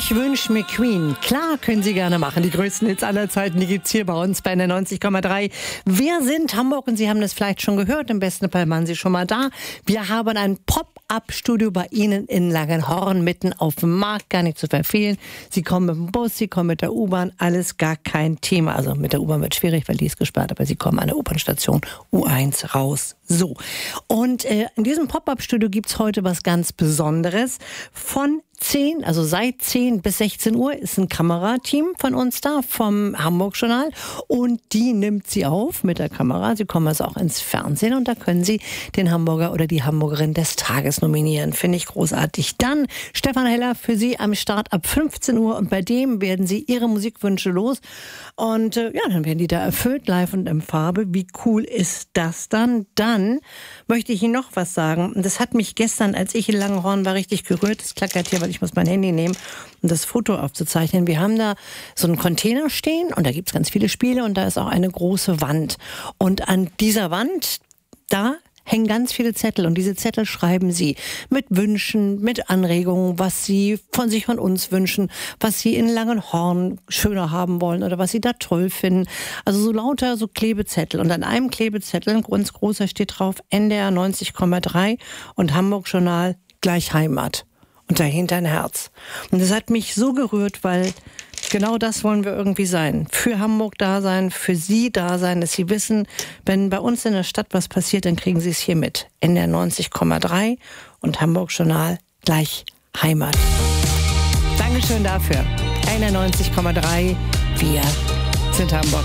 Ich wünsche mir Queen. Klar, können Sie gerne machen. Die größten Hits aller Zeiten, die gibt's hier bei uns bei der 90,3. Wir sind Hamburg und Sie haben das vielleicht schon gehört. Im besten Fall waren Sie schon mal da. Wir haben ein Pop-Up-Studio bei Ihnen in Langenhorn, mitten auf dem Markt, gar nicht zu verfehlen. Sie kommen mit dem Bus, Sie kommen mit der U-Bahn, alles gar kein Thema. Also mit der U-Bahn wird schwierig, weil die ist gesperrt, aber Sie kommen an der U-Bahn-Station U1 raus. So. Und in diesem Pop-Up-Studio gibt's heute was ganz Besonderes. Von 10, also seit 10 bis 16 Uhr ist ein Kamerateam von uns da, vom Hamburg-Journal. Und die nimmt sie auf mit der Kamera. Sie kommen also auch ins Fernsehen und da können Sie den Hamburger oder die Hamburgerin des Tages nominieren. Finde ich großartig. Dann Stefan Heller für Sie am Start ab 15 Uhr und bei dem werden Sie Ihre Musikwünsche los. Und dann werden die da erfüllt, live und in Farbe. Wie cool ist das dann? Dann möchte ich Ihnen noch was sagen. Das hat mich gestern, als ich in Langenhorn war, richtig gerührt. Das klackert hier, weil ich muss mein Handy nehmen, um das Foto aufzuzeichnen. Wir haben da so einen Container stehen und da gibt es ganz viele Spiele und da ist auch eine große Wand. Und an dieser Wand, da hängen ganz viele Zettel und diese Zettel schreiben Sie mit Wünschen, mit Anregungen, was Sie von uns wünschen, was Sie in Langenhorn schöner haben wollen oder was Sie da toll finden. Also so lauter so Klebezettel und an einem Klebezettel, ein ganz großer, steht drauf NDR 90,3 und Hamburg-Journal gleich Heimat. Und dahinter ein Herz. Und das hat mich so gerührt, weil genau das wollen wir irgendwie sein. Für Hamburg da sein, für Sie da sein, dass Sie wissen, wenn bei uns in der Stadt was passiert, dann kriegen Sie es hier mit. NDR 90,3 und Hamburg-Journal gleich Heimat. Dankeschön dafür. NDR 90,3, wir sind Hamburg.